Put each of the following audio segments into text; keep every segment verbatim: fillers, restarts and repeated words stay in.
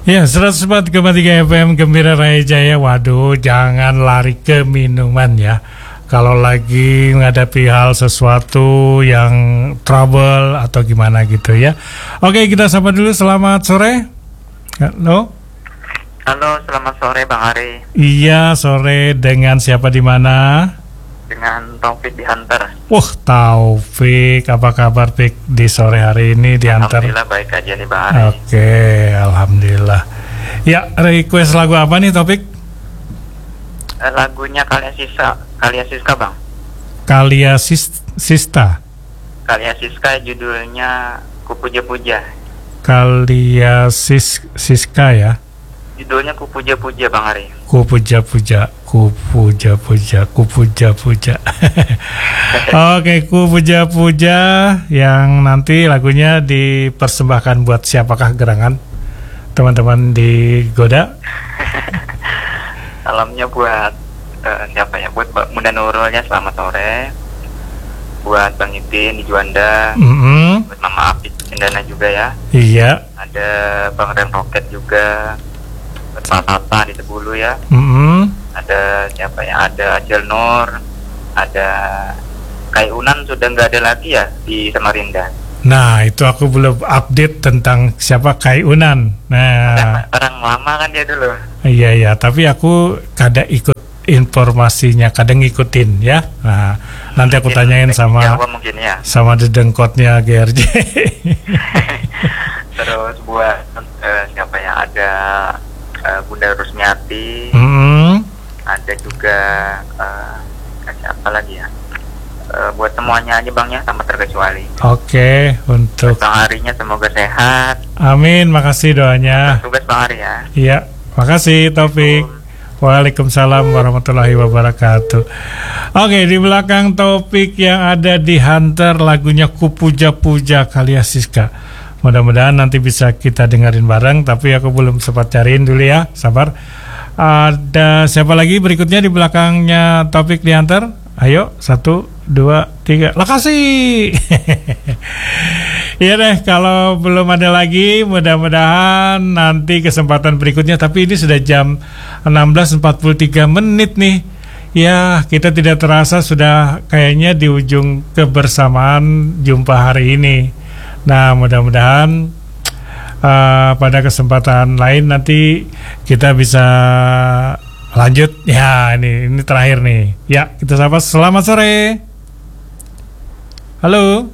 Ya, seratus empat koma tiga F M Gembira Raya Jaya. Waduh, jangan lari ke minuman ya. Kalau lagi menghadapi hal sesuatu yang trouble atau gimana gitu ya. Oke, kita sapa dulu. Selamat sore. Halo. Halo, selamat sore Bang Ari. Iya, sore. Dengan siapa di mana? Dengan Taufik di Hunter. Wah, Taufik, apa kabar Pik di sore hari ini di Hunter? Alhamdulillah baik aja nih Bang Ari. Oke, alhamdulillah. Ya, request lagu apa nih Taufik? Eh, lagunya Kalia Siska, Kalia Siska Bang. Kalia Sis- Sista. Kalia Siska judulnya Kupuja-puja. Kalia Sis- Siska ya. Judulnya Kupuja-puja Bang Ari. Kupuja-puja, kupuja-puja, kupuja-puja. Oke, kupuja-puja yang nanti lagunya dipersembahkan buat siapakah gerangan? Teman-teman di Goda. Salamnya buat uh, siapa ya? Buat Bunda Nurulnya selamat sore. Buat Bang Idin di Juanda. Mm-hmm. Buat Mama Apit Cendana juga ya. Iya. Ada Bang Ren Roket juga. Pak Tata di Tebulu ya. Mm-hmm. Ada siapa ya? Ada Acil Nur, ada Kai Unan sudah nggak ada lagi ya di Samarinda. Nah, itu aku belum update tentang siapa Kai Unan. Nah, Orang lama kan dia dulu. Iya iya, tapi aku kadang ikut informasinya, kadang ngikutin ya. Nah, nanti aku tanyain sama Jawa mungkin ya. sama dedengkotnya G R J. Terus buat uh, siapa ya? Ada Uh, Bunda Rusmiati, mm-hmm. ada juga uh, siapa lagi ya? Uh, buat semuanya aja Bang ya, tanpa terkecuali. Oke, untuk Bang Arinya semoga sehat. Amin, makasih doanya. Tugas Bang Ari ya. Iya, makasih Taufik. Waalaikumsalam warahmatullahi wabarakatuh. Oke, di belakang Taufik yang ada di Hunter lagunya Kupuja-puja Kalia Siska. Mudah-mudahan nanti bisa kita dengerin bareng, tapi aku belum sempat cariin dulu ya, sabar. Ada siapa lagi berikutnya di belakangnya Topik di Hunter? Ayo, satu, dua, tiga, lokasi. Iya deh, kalau belum ada lagi, mudah-mudahan nanti kesempatan berikutnya. Tapi ini sudah jam enam belas empat puluh tiga menit nih. Ya, kita tidak terasa sudah kayaknya di ujung kebersamaan jumpa hari ini. Nah, mudah-mudahan uh, pada kesempatan lain nanti kita bisa lanjut. Ya, ini ini terakhir nih. Ya, kita sapa. Selamat sore. Halo.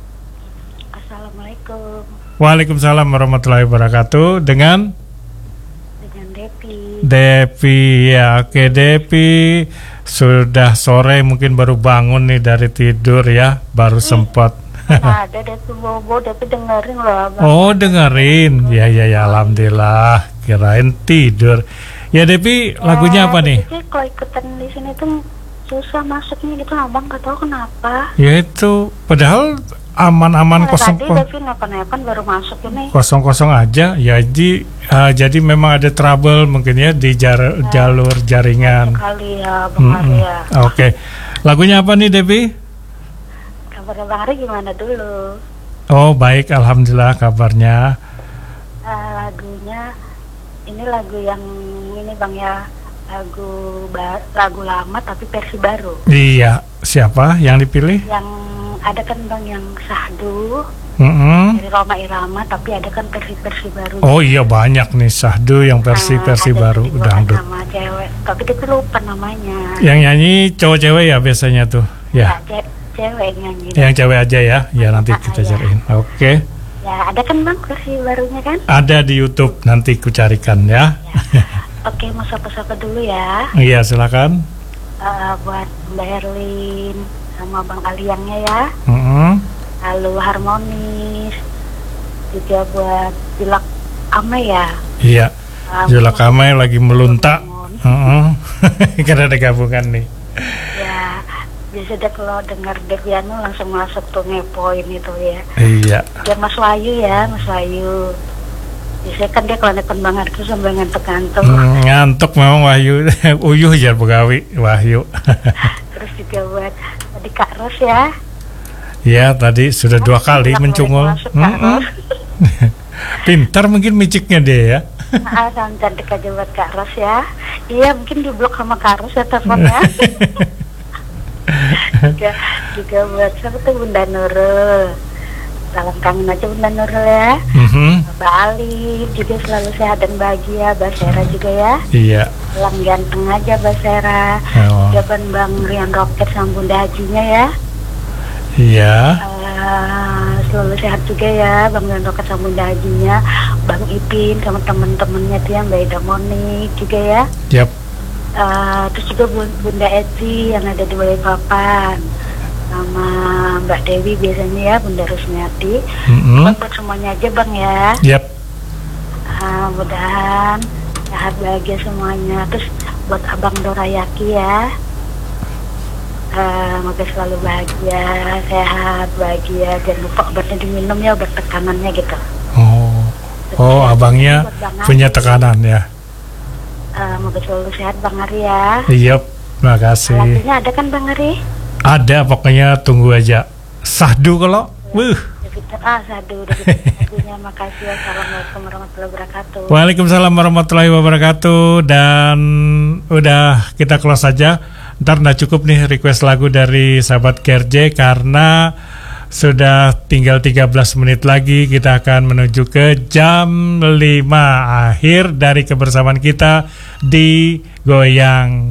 Assalamualaikum. Waalaikumsalam warahmatullahi wabarakatuh. Dengan Dengan Depi. Depi ya, oke Depi. Sudah sore mungkin baru bangun nih dari tidur ya, baru hmm. sempat. Ada Depi bobo, Depi dengerin loh Abang. Oh dengerin, ya ya ya, alhamdulillah. Kirain tidur. Ya Depi, ya, lagunya apa nih? Jadi kalau ikutan di sini tuh susah masuknya gitu, Abang nggak tahu kenapa. Ya itu, padahal aman-aman nah, kosong. Tadi Depi nelpon-nelpon baru masuk ini. Kosong-kosong aja, ya jadi uh, jadi memang ada trouble mungkin ya di jar, nah, jalur jaringan. Kali ya, Bang Ari ya. Oke, okay. Lagunya apa nih Depi? Kabar Bang Ari gimana dulu? Oh baik, alhamdulillah kabarnya. Uh, lagunya ini lagu yang ini Bang ya, lagu ba- lagu lama tapi versi baru. Iya, siapa yang dipilih? Yang ada kan Bang yang Sahdu, mm-hmm. dari Roma Irama, tapi ada kan versi-versi baru. Oh iya banyak nih Sahdu yang versi-versi nah, baru dangdut. Sama cewek, tapi dia lupa namanya. Yang nyanyi cowok-cewek ya biasanya tuh, ya. Ya ce- cewek nyanyi. Yang cewek aja ya, ya nanti nah, kita ya. cariin. Oke. Okay. Ya ada kan Bang versi barunya kan? Ada di YouTube, nanti ku carikan ya. ya. Oke, mau sapa-sapa dulu ya. Iya silakan. Uh, buat Mbak Herlin sama Bang Aliangnya ya. Mm-hmm. Lalu Harmonis juga buat Julak Ame ya. Iya. Um, Julak Ame lagi meluntak. Uh-uh. Karena ada gabungan nih. Ya, biasa deh kalau dengar Deviano langsung masuk tuh ngepoin itu ya. Iya. Dia Mas Wahyu ya, Mas Wahyu. Biasanya kan dia kalau nelfon banget tuh sambil ngantuk-ngantuk. Hmm, ngantuk memang Wahyu. Uyuh jar begawi Wahyu. Terus juga buat tadi Kak Ros ya. Ya tadi sudah dua kali mencungul. Masuk, Kak Ros. Pintar mungkin miciknya dia ya. Ah, salam cantik aja buat Kak Ros ya. Iya, mungkin di blok sama Kak Ros ya teleponnya. juga, juga buat siapa tuh Bunda Nurul. Salam kangen aja Bunda Nurul ya. Mhm. Mbak Ali juga selalu sehat dan bahagia. Mbak Sera juga ya. Iya. Salam ganteng aja Mbak Sera. Oh. Jawaban Bang Rian Roket sama Bunda Hajinya ya. Iya. Uh, selalu sehat juga ya Bang Rian Roket sama Bunda Hajinya. Bang Ipin sama temen-temennya tuh yang Mbak Ida Monik juga ya. Yap. Uh, terus juga Bunda Eti yang ada di Balikpapan sama Mbak Dewi biasanya ya, Bunda Rusmiati. Mm-hmm. Buat semuanya aja Bang ya. Yap. Uh, mudahan sehat bahagia semuanya. Terus buat Abang Dorayaki ya, uh, semoga selalu bahagia, sehat, bahagia. Jangan lupa obatnya diminum ya, obat tekanannya gitu. Oh, oh abangnya punya tekanan ya. Uh, semoga selalu sehat Bang Ari ya. Iya, terima kasih. Lagunya ada kan Bang Ari? Ada, pokoknya tunggu aja. Sahdu kalau, wuh. Ah, sahdu. Lagunya, makasih. Assalamualaikum warahmatullahi wabarakatuh. Waalaikumsalam warahmatullahi wabarakatuh. Dan udah kita close aja. Ntar udah cukup nih request lagu dari sahabat K R J karena sudah tinggal tiga belas menit lagi kita akan menuju ke jam lima akhir dari kebersamaan kita di Goyang